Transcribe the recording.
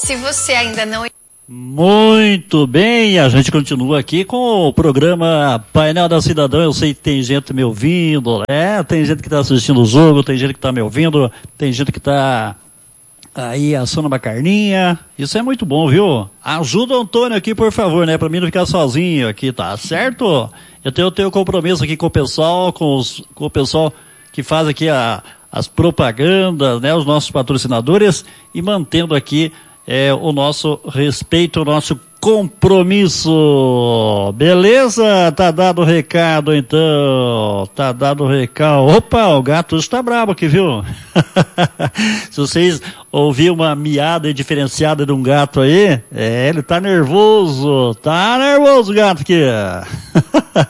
Se você ainda não... Muito bem, a gente continua aqui com o programa Painel da Cidadão. Eu sei que tem gente me ouvindo, né? Tem gente que está assistindo o jogo, tem gente que está me ouvindo, tem gente que está aí assando uma carninha. Isso é muito bom, viu? Ajuda o Antônio aqui, por favor, né? Para mim não ficar sozinho aqui, tá certo? Eu tenho compromisso aqui com o pessoal, com o pessoal que faz aqui as propagandas, né? Os nossos patrocinadores, e mantendo aqui o nosso respeito, o nosso compromisso. Beleza? Tá dado o recado, então. Tá dado o recado. Opa, o gato está bravo aqui, viu? Se vocês ouviram uma miada diferenciada de um gato aí, ele tá nervoso. Tá nervoso o gato aqui.